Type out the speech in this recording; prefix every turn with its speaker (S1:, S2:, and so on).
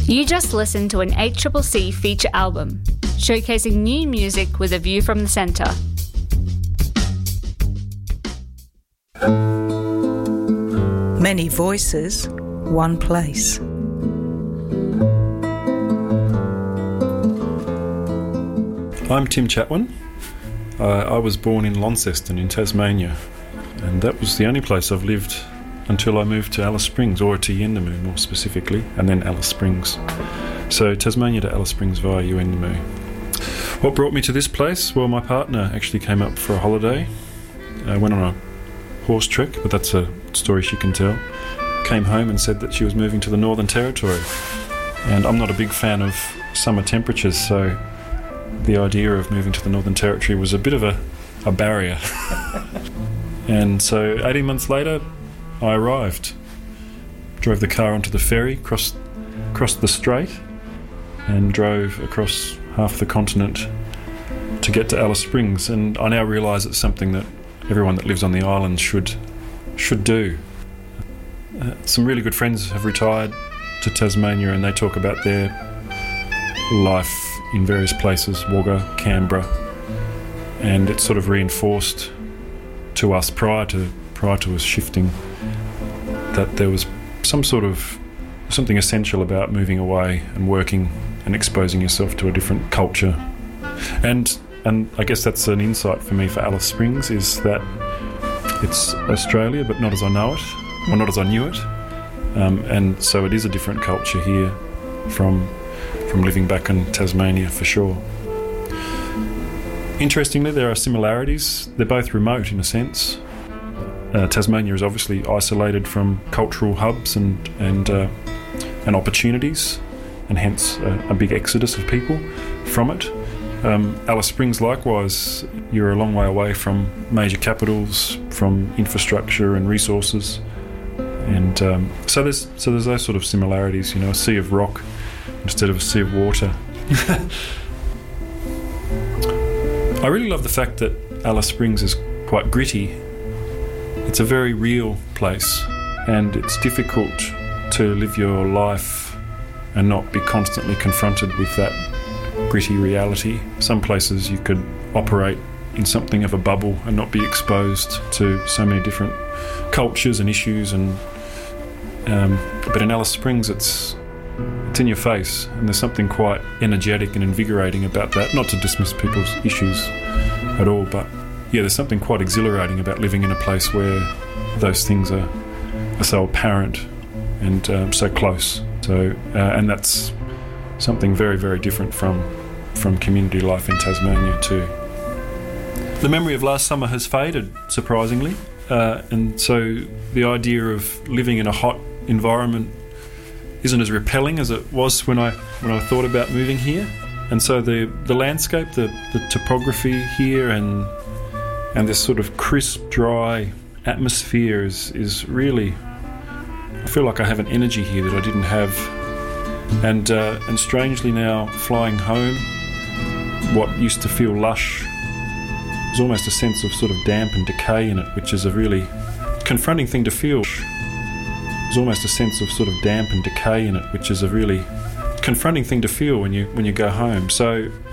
S1: You just listened to an ACCC feature album, showcasing new music with a view from the centre.
S2: Many voices, one place.
S3: I'm Tim Chatwin. I was born in Launceston in Tasmania, and that was the only place I've lived until I moved to Alice Springs, or to Yuendamu more specifically, and then Alice Springs. So Tasmania to Alice Springs via Yuendamu. What brought me to this place? Well, my partner actually came up for a holiday. I went on a horse trek, but that's a story she can tell. Came home and said that she was moving to the Northern Territory. And I'm not a big fan of summer temperatures, so the idea of moving to the Northern Territory was a bit of a barrier. And so 18 months later, I arrived. Drove the car onto the ferry, crossed the strait, and drove across half the continent to get to Alice Springs. And I now realise it's something that everyone that lives on the island should do. Some really good friends have retired to Tasmania, and they talk about their life in various places, Wagga, Canberra, and it's sort of reinforced to us prior to us shifting that there was something essential about moving away and working and exposing yourself to a different culture. And I guess that's an insight for me for Alice Springs, is that it's Australia but not as I know it, or not as I knew it, and so it is a different culture here from living back in Tasmania for sure. Interestingly, there are similarities. They're both remote in a sense. Tasmania is obviously isolated from cultural hubs and opportunities, and hence a big exodus of people from it. Alice Springs, likewise, you're a long way away from major capitals, from infrastructure and resources, and so there's those sort of similarities. You know, a sea of rock instead of a sea of water. I really love the fact that Alice Springs is quite gritty. It's a very real place, and it's difficult to live your life and not be constantly confronted with that gritty reality. Some places you could operate in something of a bubble and not be exposed to so many different cultures and issues, but in Alice Springs it's in your face, and there's something quite energetic and invigorating about that. Not to dismiss people's issues at all, but yeah, there's something quite exhilarating about living in a place where those things are so apparent and so close. So and that's something very, very different from community life in Tasmania too. The memory of last summer has faded, surprisingly, and so the idea of living in a hot environment isn't as repelling as it was when I thought about moving here. And so the landscape, the topography here, and this sort of crisp, dry atmosphere is really, I feel like I have an energy here that I didn't have. And strangely now, flying home, what used to feel lush, there's almost a sense of sort of damp and decay in it, which is a really confronting thing to feel. There's almost a sense of sort of damp and decay in it, which is a really confronting thing to feel when you go home. So